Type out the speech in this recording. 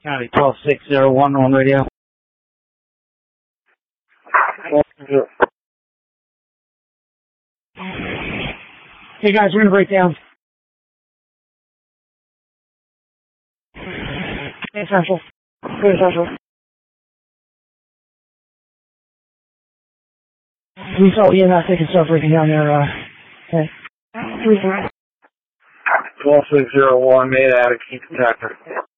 County 12601 on radio. Hey guys, we're gonna break down. Hey, Central. Good, Central. We saw EMS taking stuff breaking down there, hey. 12601, made out of key detector.